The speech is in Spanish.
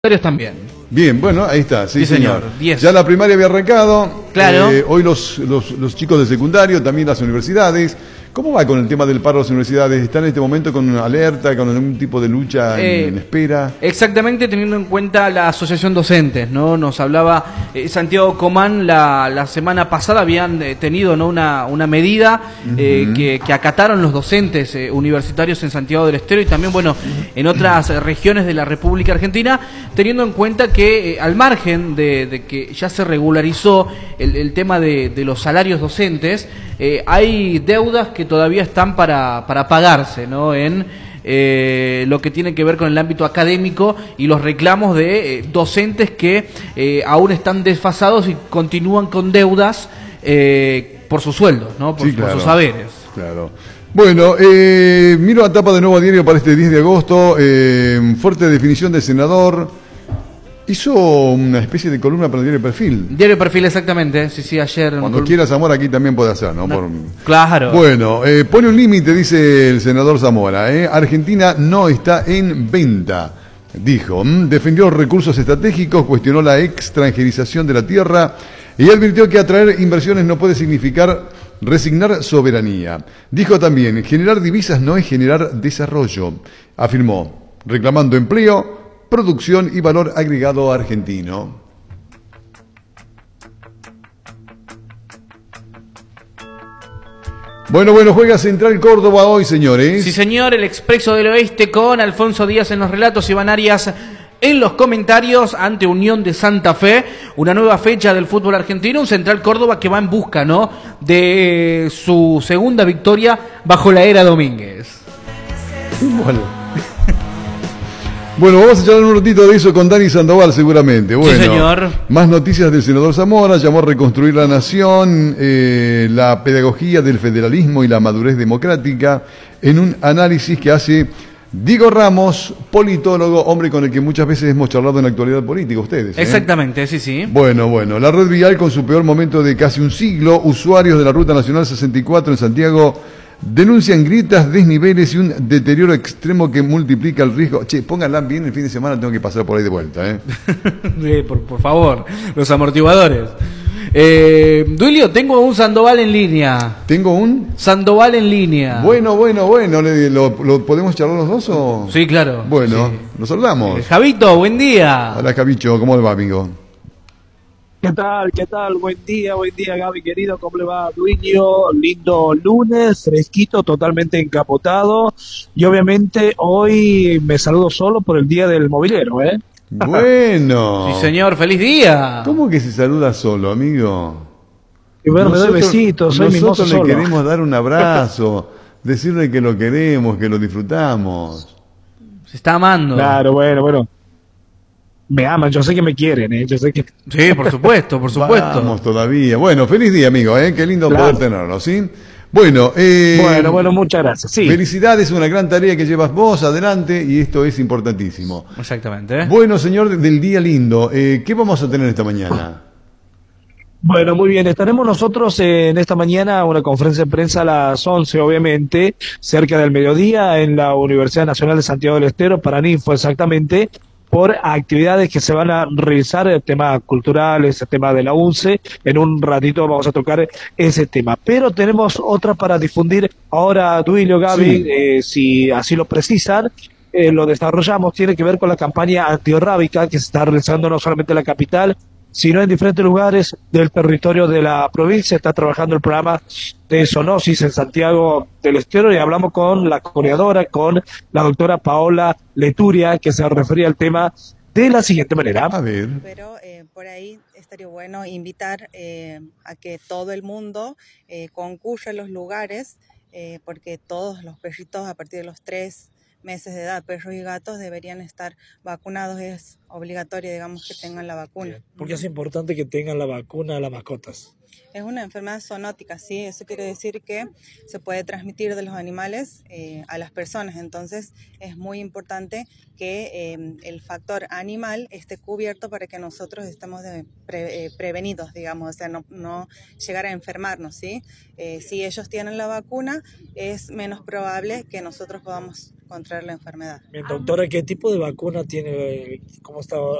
También. Bien, bueno, ahí está, sí, Sí, señor. señor. 10. Ya la primaria había arrancado. Claro. Hoy los chicos de secundario, también las universidades. ¿Cómo va con el tema del paro de las universidades? ¿Están en este momento con una alerta, con algún tipo de lucha en espera? Exactamente, teniendo en cuenta la asociación docentes, ¿no? Nos hablaba Santiago Comán la semana pasada, habían tenido, ¿no?, una medida que acataron los docentes universitarios en Santiago del Estero y también, bueno, en otras regiones de la República Argentina, teniendo en cuenta que al margen de que ya se regularizó el tema de los salarios docentes, hay deudas que todavía están para pagarse, ¿no?, en lo que tiene que ver con el ámbito académico y los reclamos de docentes que aún están desfasados y continúan con deudas por sus sueldos, ¿no?, por sus saberes. Claro. Bueno, miro la tapa de Nuevo Diario para este 10 de agosto. Fuerte definición del senador. Hizo una especie de columna para el Diario Perfil. Diario Perfil, exactamente. Sí, ayer. Cuando quiera Zamora aquí también puede hacer, ¿no? Claro. Bueno, pone un límite, dice el senador Zamora. Argentina no está en venta, dijo. Defendió los recursos estratégicos, cuestionó la extranjerización de la tierra y advirtió que atraer inversiones no puede significar resignar soberanía. Dijo también, generar divisas no es generar desarrollo. Afirmó, reclamando empleo, producción y valor agregado argentino. Bueno, juega Central Córdoba hoy, señores. Sí, señor, el Expreso del Oeste con Alfonso Díaz en los relatos, Iván Arias en los comentarios, ante Unión de Santa Fe, una nueva fecha del fútbol argentino, un Central Córdoba que va en busca, ¿no?, de su segunda victoria bajo la era Domínguez. Bueno, vamos a charlar un ratito de eso con Dani Sandoval seguramente. Bueno, sí, señor. Más noticias del senador Zamora, llamó a reconstruir la nación, la pedagogía del federalismo y la madurez democrática, en un análisis que hace Diego Ramos, politólogo, hombre con el que muchas veces hemos charlado en la actualidad política, ustedes. Exactamente, sí. Bueno, la red vial con su peor momento de casi un siglo, usuarios de la Ruta Nacional 64 en Santiago denuncian grietas, desniveles y un deterioro extremo que multiplica el riesgo. Che, pónganla bien el fin de semana, tengo que pasar por ahí de vuelta, Sí, por favor, los amortiguadores. Duilio, tengo un Sandoval en línea. ¿Tengo un? Sandoval en línea. Bueno, ¿lo podemos charlar los dos o? Sí, claro. Bueno, sí. Nos saludamos. Javito, buen día. Hola, Javicho, ¿cómo le va, amigo? ¿Qué tal? Buen día, Gaby, querido. ¿Cómo le va, Duilio? Lindo lunes, fresquito, totalmente encapotado. Y obviamente hoy me saludo solo por el día del movilero, ¿eh? Bueno. Sí, señor, feliz día. ¿Cómo que se saluda solo, amigo? Y bueno, me doy besitos, soy mimoso nosotros le solo. queremos dar un abrazo, decirle que lo queremos, que lo disfrutamos. Se está amando. Claro, bueno. Me aman, yo sé que me quieren, yo sé que... Sí, por supuesto. Vamos todavía. Bueno, feliz día, amigo, qué lindo poder tenerlo, ¿sí? Bueno, bueno, muchas gracias. Sí. Felicidades, una gran tarea que llevas vos adelante y esto es importantísimo. Exactamente. Bueno, señor del día lindo, ¿qué vamos a tener esta mañana? Bueno, muy bien. Estaremos nosotros en esta mañana, una conferencia de prensa a las 11, obviamente, cerca del mediodía, en la Universidad Nacional de Santiago del Estero, Paraninfo exactamente, por actividades que se van a realizar, el tema culturales, el tema de la UNCE. En un ratito vamos a tocar ese tema. Pero tenemos otra para difundir ahora, Duilio, Gaby, si así lo precisan. Lo desarrollamos, tiene que ver con la campaña antirrábica que se está realizando no solamente en la capital, sino en diferentes lugares del territorio de la provincia. Está trabajando el programa de zoonosis en Santiago del Estero y hablamos con la coordinadora, con la doctora Paola Leturia, que se refería al tema de la siguiente manera. A ver. Pero por ahí estaría bueno invitar a que todo el mundo concurra a los lugares, porque todos los perritos a partir de los 3 meses de edad, perros y gatos, deberían estar vacunados. Es obligatorio, digamos, que tengan la vacuna. ¿Por qué es importante que tengan la vacuna a las mascotas? Es una enfermedad zoonótica, ¿sí? Eso quiere decir que se puede transmitir de los animales a las personas. Entonces es muy importante que el factor animal esté cubierto para que nosotros estemos prevenidos, digamos, o sea, no llegar a enfermarnos, ¿sí? Si ellos tienen la vacuna, es menos probable que nosotros podamos contraer la enfermedad. Bien, doctora, ¿qué tipo de vacuna tiene? ¿Cómo está